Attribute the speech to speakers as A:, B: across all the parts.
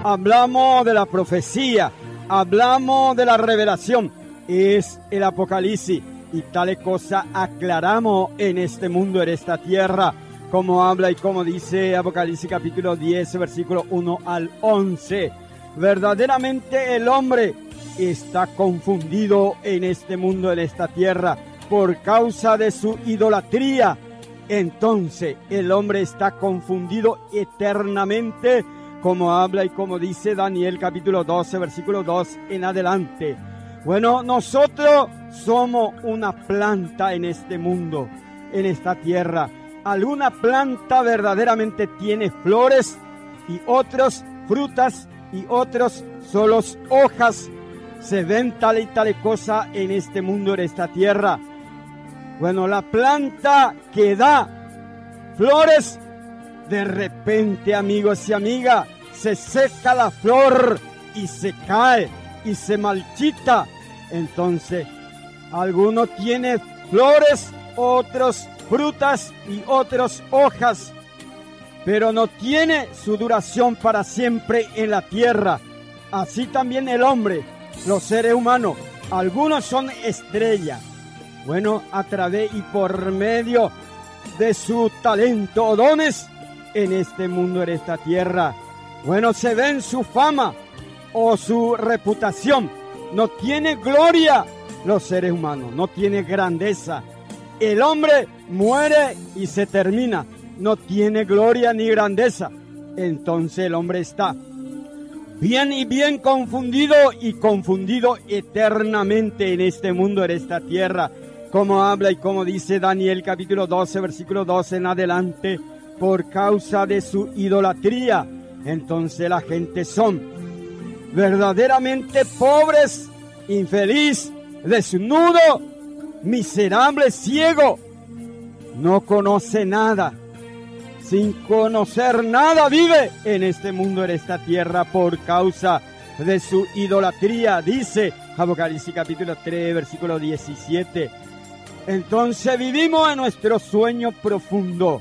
A: hablamos de la profecía, hablamos de la revelación, es el Apocalipsis. Y tales cosas aclaramos en este mundo, en esta tierra, como habla y como dice Apocalipsis capítulo 10, versículo 1 al 11. Verdaderamente el hombre está confundido en este mundo, en esta tierra, por causa de su idolatría. Entonces el hombre está confundido eternamente, como habla y como dice Daniel capítulo 12, versículo 2 en adelante. Bueno, nosotros somos una planta en este mundo, en esta tierra. Alguna planta verdaderamente tiene flores y otras frutas y otros solo hojas. Se ven tal y tal cosa en este mundo, en esta tierra. Bueno, la planta que da flores, de repente, amigos y amigas, se seca la flor y se cae y se marchita. Entonces, algunos tienen flores, otros frutas y otros hojas, pero no tiene su duración para siempre en la tierra. Así también el hombre, los seres humanos, algunos son estrellas. Bueno, a través y por medio de su talento o dones en este mundo, en esta tierra. Bueno, se ven su fama o su reputación. No tiene gloria los seres humanos, no tiene grandeza. El hombre muere y se termina, no tiene gloria ni grandeza. Entonces el hombre está bien y bien confundido y confundido eternamente en este mundo, en esta tierra. Como habla y como dice Daniel capítulo 12, versículo 12 en adelante, por causa de su idolatría. Entonces la gente son verdaderamente pobres, infeliz, desnudo, miserable, ciego. No conoce nada. Sin conocer nada vive en este mundo, en esta tierra, por causa de su idolatría. Dice Apocalipsis capítulo 3, versículo 17. Entonces vivimos en nuestro sueño profundo.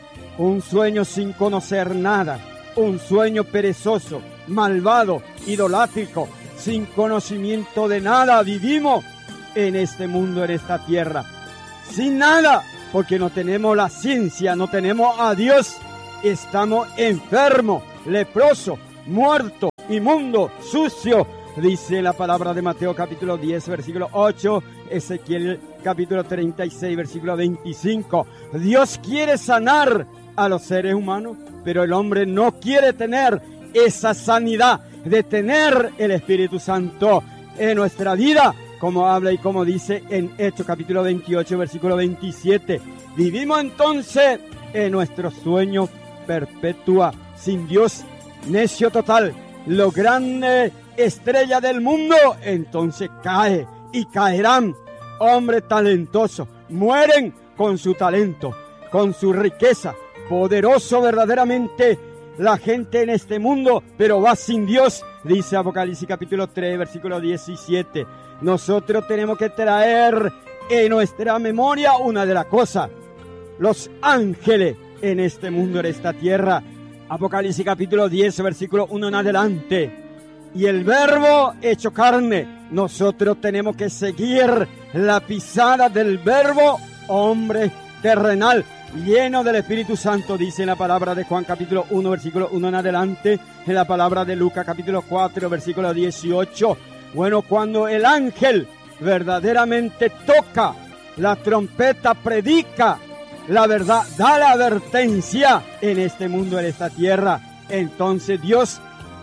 A: Un sueño sin conocer nada. Un sueño perezoso, malvado, idolátrico, sin conocimiento de nada. Vivimos en este mundo, en esta tierra, sin nada, porque no tenemos la ciencia, no tenemos a Dios. Estamos enfermos, leprosos, muertos, inmundos, sucios. Dice la palabra de Mateo capítulo 10, versículo 8, Ezequiel capítulo 36, versículo 25. Dios quiere sanar a los seres humanos, pero el hombre no quiere tener esa sanidad de tener el Espíritu Santo en nuestra vida, como habla y como dice en Hechos capítulo 28, versículo 27. Vivimos entonces en nuestro sueño perpetua, sin Dios, necio total. Lo grande estrella del mundo, entonces cae y caerán. Hombres talentosos mueren con su talento, con su riqueza. Poderoso verdaderamente la gente en este mundo, pero va sin Dios, dice Apocalipsis capítulo 3, versículo 17. Nosotros tenemos que traer en nuestra memoria una de las cosas: los ángeles en este mundo, en esta tierra. Apocalipsis capítulo 10, versículo 1 en adelante. Y el verbo hecho carne. Nosotros tenemos que seguir la pisada del verbo hombre terrenal, lleno del Espíritu Santo, dice en la palabra de Juan capítulo 1, versículo 1 en adelante, en la palabra de Lucas capítulo 4, versículo 18. Bueno, cuando el ángel verdaderamente toca la trompeta, predica la verdad, da la advertencia en este mundo, en esta tierra, entonces Dios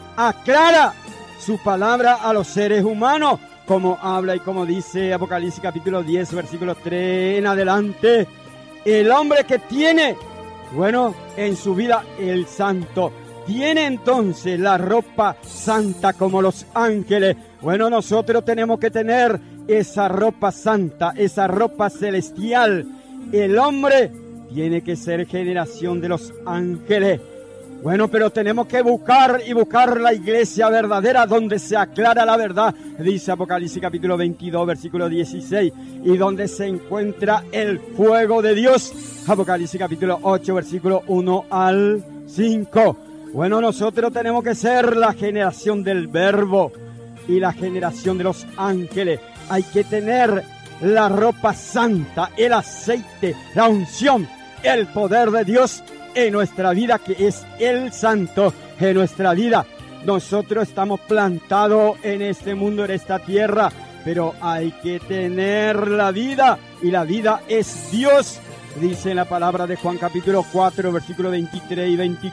A: aclara su palabra a los seres humanos, como habla y como dice Apocalipsis capítulo 10, versículo 3 en adelante. El hombre que tiene, bueno, en su vida el santo, tiene entonces la ropa santa como los ángeles. Bueno, nosotros tenemos que tener esa ropa santa, esa ropa celestial. El hombre tiene que ser generación de los ángeles. Bueno, pero tenemos que buscar y buscar la iglesia verdadera donde se aclara la verdad, dice Apocalipsis capítulo 22, versículo 16, y donde se encuentra el fuego de Dios, Apocalipsis capítulo 8, versículo 1 al 5. Bueno, nosotros tenemos que ser la generación del Verbo y la generación de los ángeles. Hay que tener la ropa santa, el aceite, la unción, el poder de Dios en nuestra vida, que es el santo en nuestra vida. Nosotros estamos plantados en este mundo, en esta tierra, pero hay que tener la vida, y la vida es Dios. Dice la palabra de Juan capítulo 4, versículos 23 y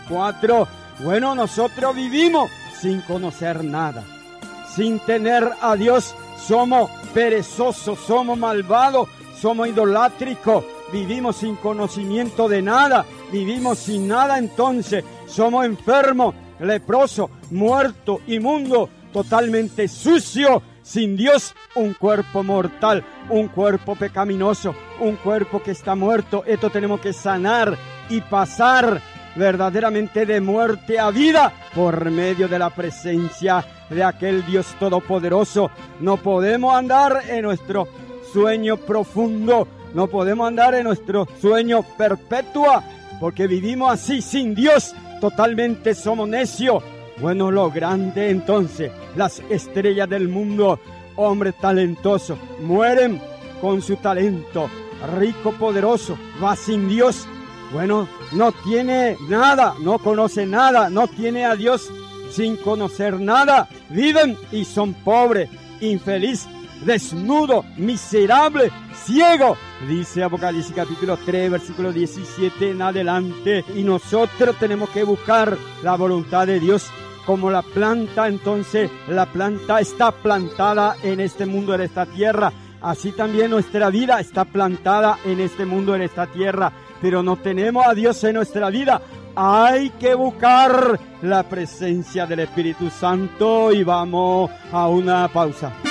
A: 24. Bueno, nosotros vivimos sin conocer nada. Sin tener a Dios, somos perezosos, somos malvados, somos idolátricos, vivimos sin conocimiento de nada, vivimos sin nada, entonces somos enfermos, leprosos, muertos, inmundos, totalmente sucios, sin Dios, un cuerpo mortal, un cuerpo pecaminoso, un cuerpo que está muerto. Esto tenemos que sanar y pasar verdaderamente de muerte a vida por medio de la presencia de aquel Dios todopoderoso. No podemos andar en nuestro sueño profundo, no podemos andar en nuestro sueño perpetuo, porque vivimos así sin Dios, totalmente somos necios. Bueno, lo grande entonces, las estrellas del mundo, hombres talentosos, mueren con su talento, rico, poderoso, va sin Dios. Bueno, no tiene nada, no conoce nada, no tiene a Dios, sin conocer nada, viven y son pobres, infeliz, desnudo, miserable, ciego. Dice Apocalipsis capítulo 3, versículo 17 en adelante. Y nosotros tenemos que buscar la voluntad de Dios como la planta. Entonces la planta está plantada en este mundo, en esta tierra. Así también nuestra vida está plantada en este mundo, en esta tierra. Pero no tenemos a Dios en nuestra vida. Hay que buscar la presencia del Espíritu Santo, y vamos a una pausa.